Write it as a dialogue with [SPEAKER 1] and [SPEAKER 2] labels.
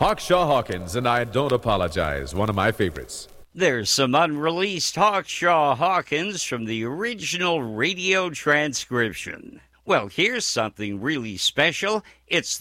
[SPEAKER 1] Hawkshaw Hawkins and I Don't Apologize, one of my favorites.
[SPEAKER 2] There's some unreleased Hawkshaw Hawkins from the original radio transcription. Well, here's something really special. It's